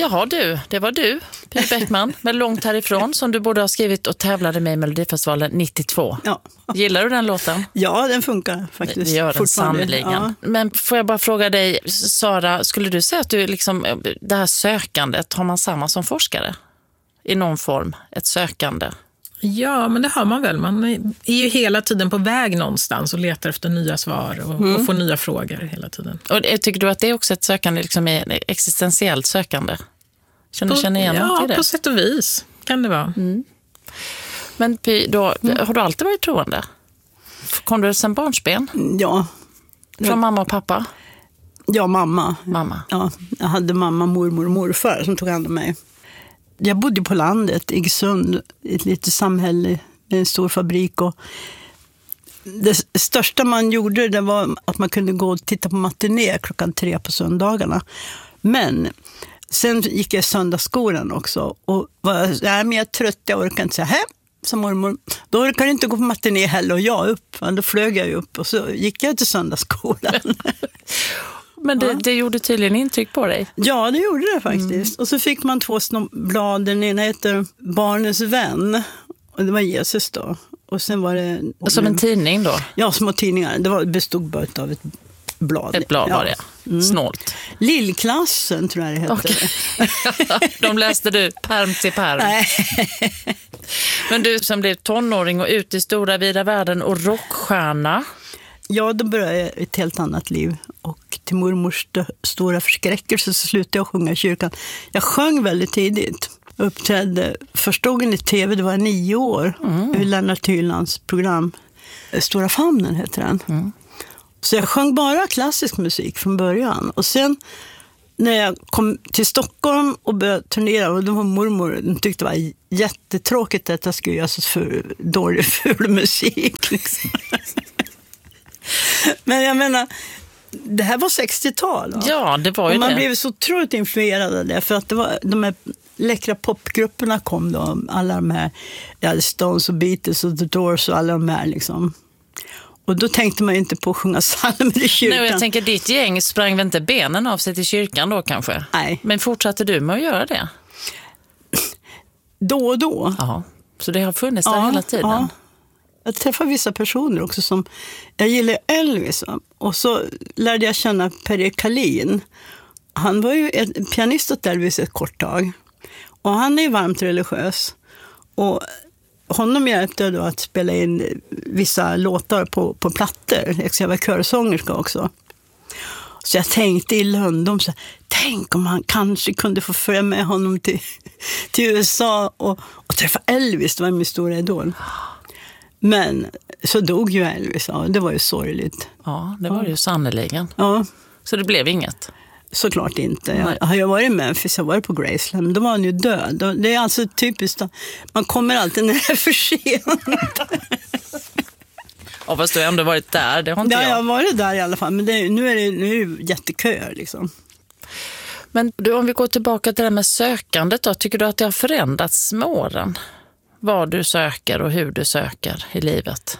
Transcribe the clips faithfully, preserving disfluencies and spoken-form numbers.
Jaha du, det var du, Py Bäckman, men långt härifrån, som du både har skrivit och tävlade med i Melodifestivalen nittiotvå. Ja. Gillar du den låten? Ja, den funkar faktiskt. Det gör den sannoliken. Ja. Men får jag bara fråga dig, Sara, skulle du säga att du liksom, det här sökandet, har man samma som forskare? I någon form, ett sökande? Ja, men det har man väl. Man är ju hela tiden på väg någonstans och letar efter nya svar och, mm. och får nya frågor hela tiden. Och tycker du att det är också ett sökande, liksom är existentiellt sökande? Känner du känner igen ja, till det? Ja, på sätt och vis kan det vara. Mm. Men då, mm. har du alltid varit troende? Kom du sedan barnsben? Ja. Från mamma och pappa? Ja, mamma. Mamma. Ja, jag hade mamma, mormor och morfar som tog hand om mig. Jag bodde på landet, i Iggesund, ett litet samhälle med en stor fabrik. Och det största man gjorde, det var att man kunde gå och titta på matiné klockan tre på söndagarna. Men sen gick jag i söndagsskolan också. Och var, nej, men jag är trött, jag orkar inte säga hem. Som mormor, då orkar du inte gå på matiné heller. Och jag upp, då flög jag upp och så gick jag till söndagsskolan. Men det, det gjorde tydligen intryck på dig. Ja, det gjorde det faktiskt. Mm. Och så fick man två blad. Den ena heter Barnens vän. Och det var Jesus då. Och sen var det... Som en tidning då? Ja, små tidningar. Det var, bestod bara av ett blad. Ett blad ja. var det, mm. Snålt. Lillklassen tror jag det hette. Okay. De läste du perm till perm. Nej. Men du som blev tonåring och ut i stora vida världen och rockstjärna. Ja, då började jag ett helt annat liv. Och till mormors stora förskräckelse så slutade jag sjunga i kyrkan. Jag sjöng väldigt tidigt. Jag uppträdde första gången i tv, det var nio år. Mm. I Lennart Hylands program. Stora famnen heter den. Mm. Så jag sjöng bara klassisk musik från början. Och sen när jag kom till Stockholm och började turnera, och då var mormor, de tyckte det var jättetråkigt att jag skulle göra så för dålig ful musik. Liksom. Men jag menar, det här var sextiotal. Va? Ja, det var ju och man det. blev så otroligt influerad av det. För att det var, de här läckra popgrupperna kom då. Alla de här, ja, Stones och Beatles och The Doors och alla de här liksom. Och då tänkte man ju inte på att sjunga psalmer i kyrkan. Nej, jag tänker ditt gäng sprang väl inte benen av sig till kyrkan då kanske? Nej. Men fortsatte du med att göra det? Då och då. Ja, så det har funnits där ja, hela tiden. Ja. Jag träffade vissa personer också som... Jag gillar Elvis. Och så lärde jag känna Per-Erik Karlin. Han var ju ett pianist åt Elvis ett kort tag. Och han är ju varmt religiös. Och honom hjälpte då att spela in vissa låtar på, på plattor. Jag var körsångerska också. Så jag tänkte i London, så tänk om han kanske kunde få följa med honom till, till U S A och, och träffa Elvis. Det var min stora idol. Men så dog ju Elvis, ja, det var ju sorgligt. Ja, det var det ju sannoliken. Ja. Så det blev inget? Såklart inte. Jag, har jag varit i Memphis, jag har varit på Graceland, då var han ju död. Det är alltså typiskt, man kommer alltid när det är för sent. Ja, fast du har ändå varit där, det har inte ja, jag. jag har varit där i alla fall, men det, nu är det, nu är det jätteköer liksom. Men du, om vi går tillbaka till det med sökandet då, tycker du att det har förändrats med åren? Vad du söker och hur du söker i livet?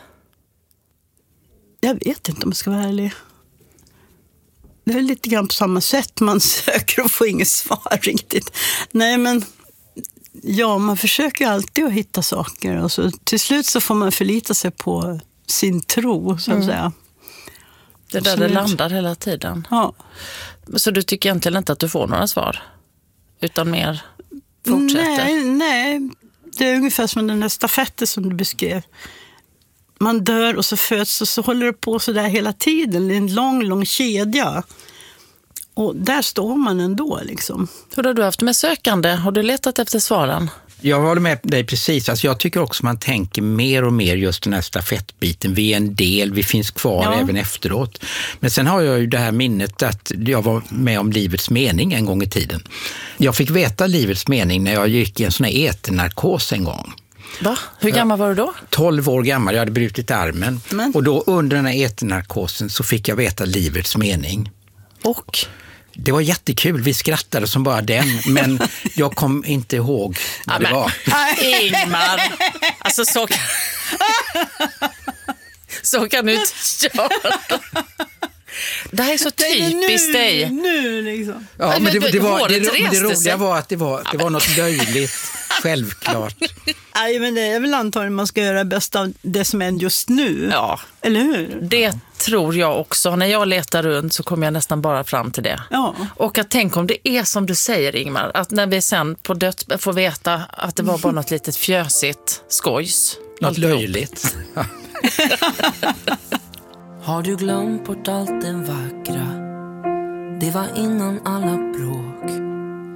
Jag vet inte om jag ska vara ärlig. Det är lite grann på samma sätt. Man söker och får inget svar riktigt. Nej, men ja, man försöker alltid att hitta saker. Och så, till slut så får man förlita sig på sin tro, så att mm. säga. Det är där det landar hela tiden. Ja. Så du tycker egentligen inte att du får några svar? Utan mer fortsätter? Nej, nej. Det är ungefär som den där stafetten som du beskrev. Man dör och så föds och så håller det på så där hela tiden. Det är en lång, lång kedja. Och där står man ändå liksom. Hur har du haft med sökande? Har du letat efter svaren? Jag håller med dig precis. Alltså jag tycker också man tänker mer och mer just den här stafettbiten. Vi är en del, vi finns kvar ja. även efteråt. Men sen har jag ju det här minnet att jag var med om livets mening en gång i tiden. Jag fick veta livets mening när jag gick i en sån här eternarkos en gång. Va? Hur gammal var du då? tolv år gammal, jag hade brutit armen. Men. Och då under den här eternarkosen så fick jag veta livets mening. Och? Det var jättekul, vi skrattade som bara den, men jag kom inte ihåg vad ja, det var. Ingmar, alltså så kan, så kan du inte köra. Det här är så typiskt nu, dig. Nu liksom. Ja, Nej, men det, det, var, det, håret det, det reste roliga sig. var att det var, det var något löjligt, självklart. Nej, men det är väl antagligen man ska göra bäst av det som är just nu. Ja, Eller hur? det tror jag också. När jag letar runt så kommer jag nästan bara fram till det. Ja. Och att tänk om det är som du säger, Ingmar, att när vi sen på döds får veta att det var bara något litet fjösigt skojs. Något Alltihop. löjligt. Ja. Har du glömt bort allt det vackra? Det var innan alla bråk.